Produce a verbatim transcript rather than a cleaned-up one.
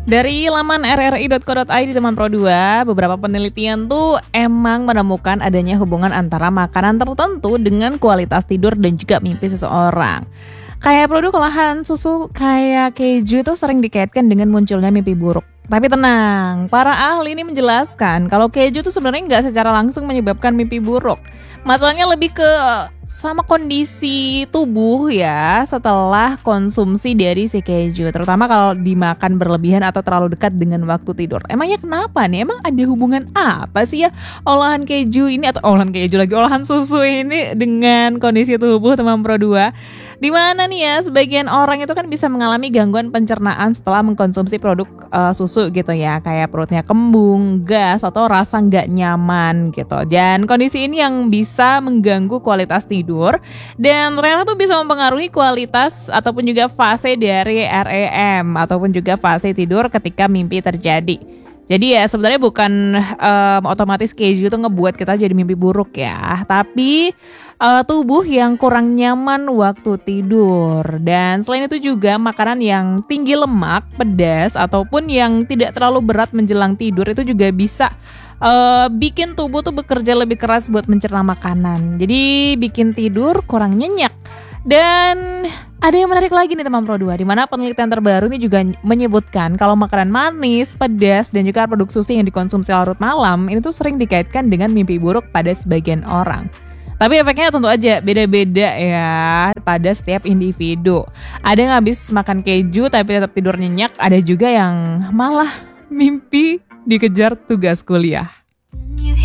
Dari laman r r i dot co dot i d teman Pro dua, beberapa penelitian tuh emang menemukan adanya hubungan antara makanan tertentu dengan kualitas tidur dan juga mimpi seseorang. Kayak produk olahan susu kayak keju itu sering dikaitkan dengan munculnya mimpi buruk. Tapi tenang, para ahli ini menjelaskan kalau keju itu sebenarnya nggak secara langsung menyebabkan mimpi buruk. Masalahnya lebih ke sama kondisi tubuh ya setelah konsumsi dari si keju. Terutama kalau dimakan berlebihan atau terlalu dekat dengan waktu tidur. Emangnya kenapa nih? Emang ada hubungan apa sih ya olahan keju ini atau olahan keju lagi olahan susu ini dengan kondisi tubuh teman Pro dua? Di mana nih ya sebagian orang itu kan bisa mengalami gangguan pencernaan setelah mengkonsumsi produk uh, susu gitu ya, kayak perutnya kembung, gas atau rasa nggak nyaman gitu. Dan kondisi ini yang bisa mengganggu kualitas tidur dan ternyata tuh bisa mempengaruhi kualitas ataupun juga fase dari R E M ataupun juga fase tidur ketika mimpi terjadi. Jadi ya sebenarnya bukan um, otomatis keju itu ngebuat kita jadi mimpi buruk ya, tapi uh, tubuh yang kurang nyaman waktu tidur. Dan selain itu juga makanan yang tinggi lemak, pedas ataupun yang tidak terlalu berat menjelang tidur itu juga bisa uh, bikin tubuh tuh bekerja lebih keras buat mencerna makanan. Jadi bikin tidur kurang nyenyak. Dan ada yang menarik lagi nih teman Pro dua, di mana penelitian terbaru ini juga menyebutkan kalau makanan manis, pedas, dan juga produk susu yang dikonsumsi larut malam ini tuh sering dikaitkan dengan mimpi buruk pada sebagian orang. Tapi efeknya tentu aja beda-beda ya pada setiap individu. Ada yang habis makan keju tapi tetap tidur nyenyak, ada juga yang malah mimpi dikejar tugas kuliah.